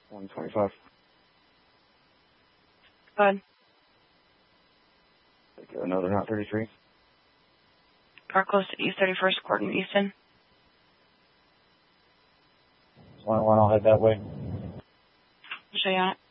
125. Go ahead. Another Hot 33. Car close to East 31st Court in Easton. 1-1, I'll head that way. I'll show you on it.